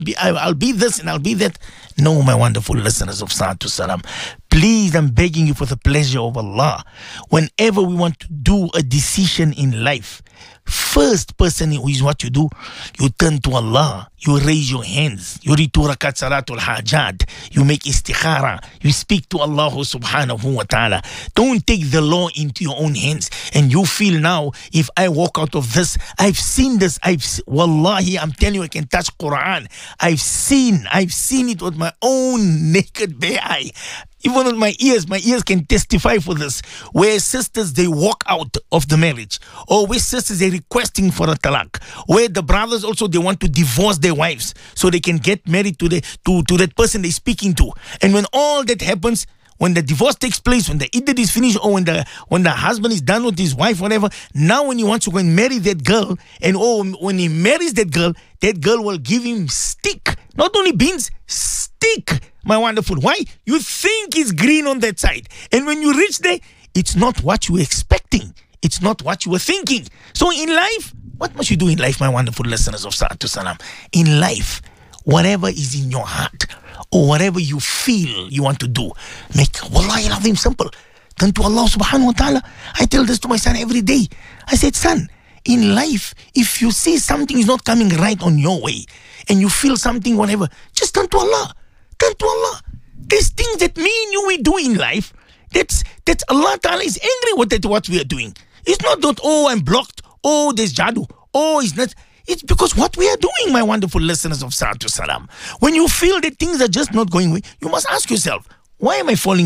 I'll be this and I'll be that. No, my wonderful listeners of Sa'atu Salam. Please, I'm begging you for the pleasure of Allah. Whenever we want to do a decision in life, first person who is what you do, you turn to Allah, you raise your hands, you read 2 rakat salatul hajat, you make istikhara, you speak to Allah subhanahu wa ta'ala. Don't take the law into your own hands and you feel now, if I walk out of this, I've seen this, wallahi, I'm telling you, I can touch Quran. I've seen it with my own naked bare eye. Even with my ears can testify for this. Where sisters, they walk out of the marriage. Or where sisters, they're requesting for a talaq. Where the brothers also, they want to divorce their wives so they can get married to that person they're speaking to. And when all that happens, when the divorce takes place, when the iddah is finished, or when the husband is done with his wife, whatever, now when he wants to go and marry that girl, and when he marries that girl will give him stick. Not only beans, stick, my wonderful. Why? You think it's green on that side. And when you reach there, it's not what you were expecting. It's not what you were thinking. So in life, what must you do in life, my wonderful listeners of Sa'atu Salam? In life, whatever is in your heart, or whatever you feel you want to do, make wallahi al-azim simple. Turn to Allah subhanahu wa ta'ala. I tell this to my son every day. I said, son, in life, if you see something is not coming right on your way, and you feel something, whatever, just turn to Allah. Turn to Allah. There's things that me and you we do in life that Allah ta'ala is angry with what we are doing. It's not that, oh, I'm blocked, oh, there's jadoo, oh, it's not. It's because what we are doing, my wonderful listeners of Sa'atu Salam. When you feel that things are just not going away, you must ask yourself, why am I falling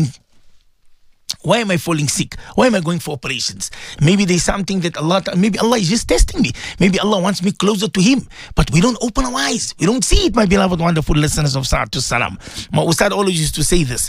sick? Why am I going for operations? Maybe there's something that maybe Allah is just testing me. Maybe Allah wants me closer to Him. But we don't open our eyes. We don't see it, my beloved, wonderful listeners of Sa'atu Salam. My Ustad always used to say this.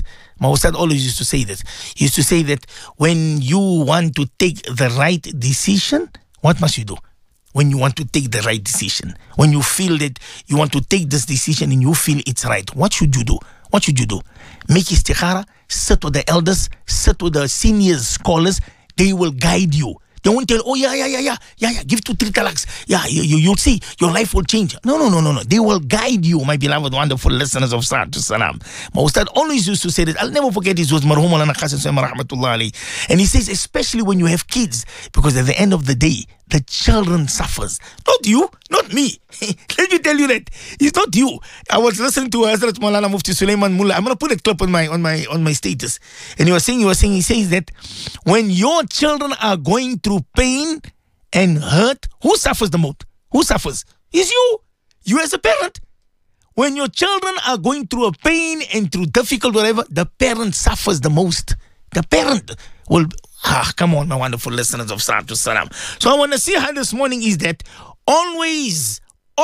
He used to say that when you want to take the right decision, what must you do? When you want to take the right decision, when you feel that you want to take this decision and you feel it's right, what should you do? Make istikhara, sit with the elders, sit with the senior scholars. They will guide you. They won't tell, oh, yeah, give 2-3 talaks. Yeah, you'll see, your life will change. No. They will guide you, my beloved, wonderful listeners of Sa'atu Salam. My Ustad always used to say that. I'll never forget his words, Marhum Maulana Qasim Suhaimi rahmatullah alayhi. And he says, especially when you have kids, because at the end of the day, the children suffers. Not you, not me. Let me tell you that. It's not you. I was listening to Hazrat Maulana Mufti Sulaiman Mullah. I'm going to put a clip on my status. And he says that when your children are going through pain and hurt, who suffers the most? Who suffers? It's you. You as a parent. When your children are going through a pain and through difficult whatever, the parent suffers the most. The parent will... come on, my wonderful listeners of Sa'atu Salam. So I want to see how this morning is that always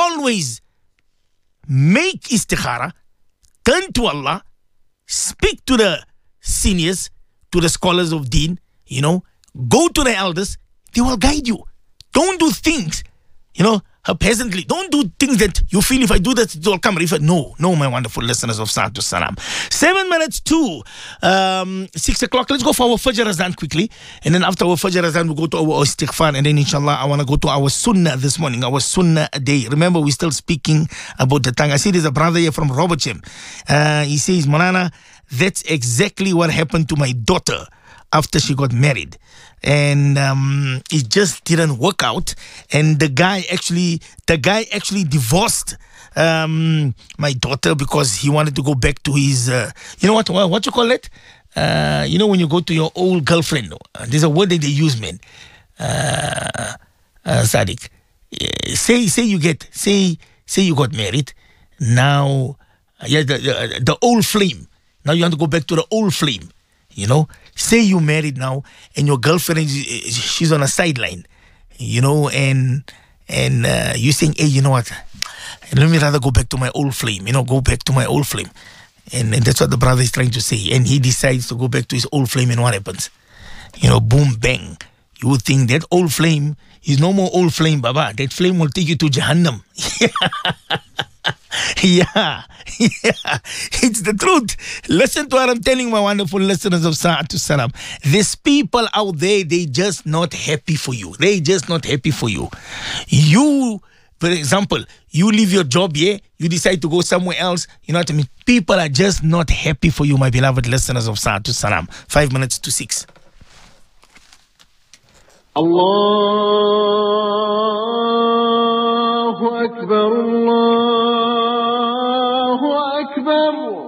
make istikhara, turn to Allah, speak to the seniors, to the scholars of deen, go to the elders, they will guide you. Don't do things, haphazardly. Don't do things that you feel if I do that, it will come. No, my wonderful listeners of Sa'atu Salam. 7 minutes to 6 o'clock. Let's go for our Fajr Azan quickly. And then after our Fajr Azan, we'll go to our istighfar. And then inshallah, I want to go to our sunnah this morning, our sunnah day. Remember, we're still speaking about the tongue. I see there's a brother here from Robertsham. He says, Manana, that's exactly what happened to my daughter after she got married. And it just didn't work out. And the guy actually divorced my daughter because he wanted to go back to his, what you call it? When you go to your old girlfriend, there's a word that they use, man. Sadiq. Say you got married. Now, the old flame. Now you want to go back to the old flame. Say you married now and your girlfriend, she's on a sideline, and you saying, hey, you know what, let me rather go back to my old flame, go back to my old flame. And that's what the brother is trying to say. And he decides to go back to his old flame, and what happens? Boom, bang. You would think that old flame is no more old flame, Baba. That flame will take you to Jahannam. Yeah, it's the truth. Listen to what I'm telling my wonderful listeners of Sa'atu Salam. These people out there, they just not happy for you. You For example, you leave your job here, you decide to go somewhere else. You know what I mean? People are just not happy for you, my beloved listeners of Saatu Salam. 5 minutes to 6. Allahu Akbar, Allahu Akbar.